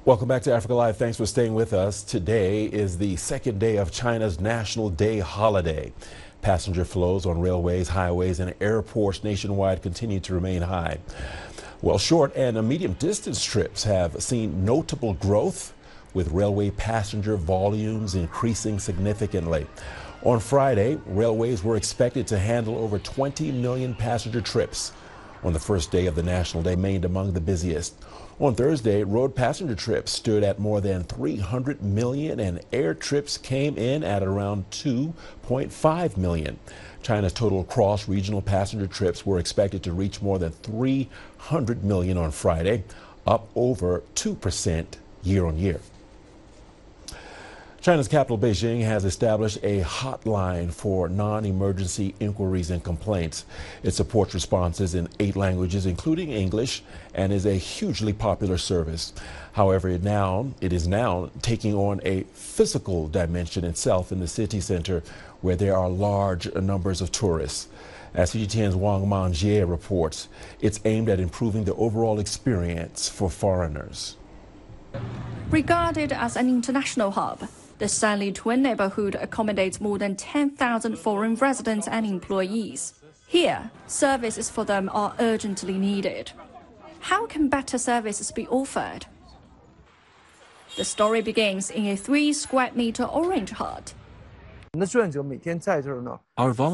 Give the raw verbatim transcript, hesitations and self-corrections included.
Welcome back to Africa Live. Thanks for staying with us. Today is the second day of China's National Day holiday. Passenger flows on railways, highways, and airports nationwide continue to remain high. Well, short and medium distance trips have seen notable growth, with railway passenger volumes increasing significantly. On Friday, railways were expected to handle over twenty million passenger trips. On the first day of the National Day, remained among the busiest. On Thursday, road passenger trips stood at more than three hundred million, and air trips came in at around two point five million. China's total cross-regional passenger trips were expected to reach more than three hundred million on Friday, up over two percent year on year. China's capital, Beijing, has established a hotline for non-emergency inquiries and complaints. It supports responses in eight languages, including English, and is a hugely popular service. However, it, now, it is now taking on a physical dimension itself in the city center, where there are large numbers of tourists. As C G T N's Wang Manjie reports, it's aimed at improving the overall experience for foreigners. Regarded as an international hub, the Stanley Twin neighborhood accommodates more than ten thousand foreign residents and employees. Here, services for them are urgently needed. How can better services be offered? The story begins in a three square meter orange hut. Our